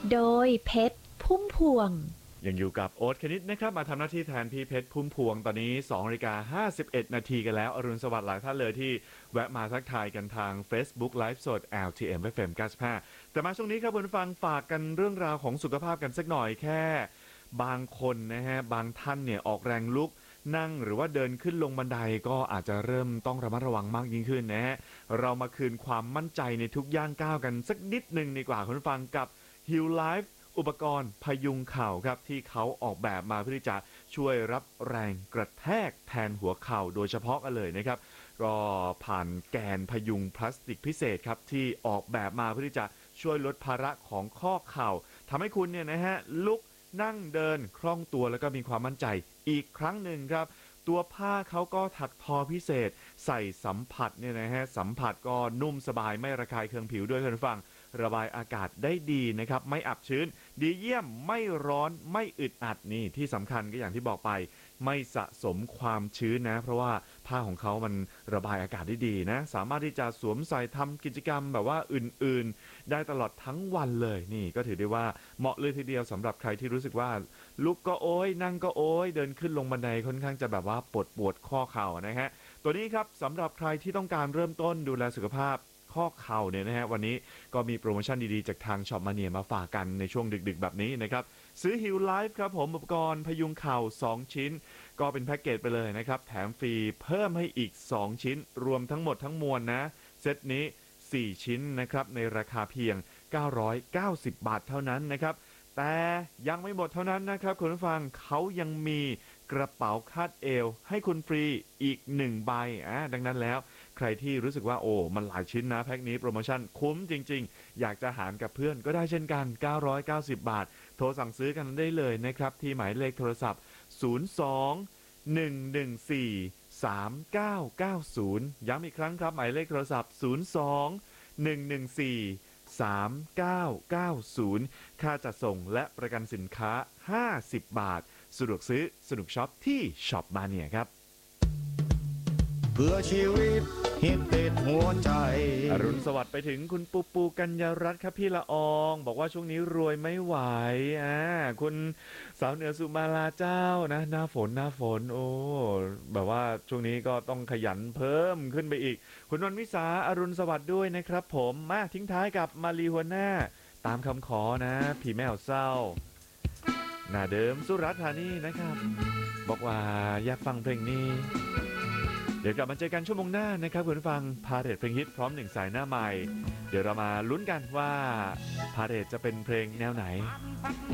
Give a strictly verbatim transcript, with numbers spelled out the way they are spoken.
โดยเพชรพุ่มพวงยังอยู่กับโอ๊ตคณิตนะครับมาทำหน้าที่แทนพี่เพชรพุ่มพวงตอนนี้สองนาฬิกาห้าสิบเอ็ดนาทีกันแล้วอรุณสวัสดิ์หลายท่านเลยที่แวะมาทักทายกันทาง Facebook Live สด แอล ที เอ็ม เอฟ เอ็ม เก้าสิบห้าแต่มาช่วงนี้ครับคุณผู้ฟังฝากกันเรื่องราวของสุขภาพกันสักหน่อยแค่บางคนนะฮะบางท่านเนี่ยออกแรงลุกนั่งหรือว่าเดินขึ้นลงบันไดก็อาจจะเริ่มต้องระมัดระวังมากยิ่งขึ้นนะฮะเรามาคืนความมั่นใจในทุกย่างก้าวกันสักนิดหนึ่งดีกว่าคุณผู้ฟังกับ Heal Lifeอุปกรณ์พยุงเข่าครับที่เขาออกแบบมาเพื่อที่จะช่วยรับแรงกระแทกแทนหัวเข่าโดยเฉพาะกันเลยนะครับก็ผ่านแกนพยุงพลาสติกพิเศษครับที่ออกแบบมาเพื่อที่จะช่วยลดภาระของข้อเข่าทำให้คุณเนี่ยนะฮะลุกนั่งเดินคล่องตัวแล้วก็มีความมั่นใจอีกครั้งหนึ่งครับตัวผ้าเขาก็ถักทอพิเศษใส่สัมผัสเนี่ยนะฮะสัมผัสก็นุ่มสบายไม่ระคายเคืองผิวด้วยคุณผู้ฟังระบายอากาศได้ดีนะครับไม่อับชื้นดีเยี่ยมไม่ร้อนไม่อึดอัดนี่ที่สำคัญก็อย่างที่บอกไปไม่สะสมความชื้นนะเพราะว่าผ้าของเขามันระบายอากาศได้ดีนะสามารถที่จะสวมใส่ทำกิจกรรมแบบว่าอื่นๆได้ตลอดทั้งวันเลยนี่ก็ถือได้ว่าเหมาะเลยทีเดียวสำหรับใครที่รู้สึกว่าลุกก็โอยนั่งก็โอยเดินขึ้นลงบันไดค่อนข้างจะแบบว่าปวดปวดข้อเข่านะฮะตัวนี้ครับสำหรับใครที่ต้องการเริ่มต้นดูแลสุขภาพข้อเข่าเนี่ยนะฮะวันนี้ก็มีโปรโมชั่นดีๆจากทางช็อปมาเนียมาฝากกันในช่วงดึกๆแบบนี้นะครับซื้อ Heal Life ครับผมอุปกรณ์พยุงเข่าสองชิ้นก็เป็นแพ็กเกจไปเลยนะครับแถมฟรีเพิ่มให้อีกสองชิ้นรวมทั้งหมดทั้งมวลนะเซตนี้สี่ชิ้นนะครับในราคาเพียงเก้าร้อยเก้าสิบบาทเท่านั้นนะครับแต่ยังไม่หมดเท่านั้นนะครับคุณผู้ฟังเขายังมีกระเป๋าคาดเอวให้คุณฟรีอีกหนึ่งใบอ่ะดังนั้นแล้วใครที่รู้สึกว่าโอ้มันหลายชิ้นนะแพ็คนี้โปรโมชั่นคุ้มจริงๆอยากจะหารกับเพื่อนก็ได้เช่นกันเก้าร้อยเก้าสิบบาทโทรสั่งซื้อกันได้เลยนะครับที่หมายเลขโทรศัพท์ศูนย์ สอง หนึ่ง หนึ่ง สี่ สาม เก้า เก้า ศูนย์ย้ำอีกครั้งครับหมายเลขโทรศัพท์ศูนย์ สอง หนึ่ง หนึ่ง สี่ สาม เก้า เก้า ศูนย์ค่าจัดส่งและประกันสินค้าห้าสิบบาทสะดวกซื้อสนุกช็อปที่ช็อปมาเนียครับเพื่อชีวิตฮิตติดหัวใจอรุณสวัสดิ์ไปถึงคุณปูปูกัญญารัตน์ครับพี่ละอองบอกว่าช่วงนี้รวยไม่ไหวอ่าคุณสาวเหนือสุมาลาเจ้านะหน้าฝนหน้าฝนโอ้แบบว่าช่วงนี้ก็ต้องขยันเพิ่มขึ้นไปอีกคุณวันวิสาอรุณสวัสดิ์ด้วยนะครับผมมาทิ้งท้ายกับมารีหัวหน้าตามคำขอนะพี่แมวเศร้าหน้าเดิมสุรัตน์ธานีนะครับบอกว่าอยากฟังเพลงนี้เดี๋ยวกลับมาเจอกันชั่วโมงหน้านะครับคุณผู้ฟังพาเรทเพลงฮิตพร้อมหนึ่งสายหน้าใหม่เดี๋ยวเรามาลุ้นกันว่าพาเรทจะเป็นเพลงแนวไหน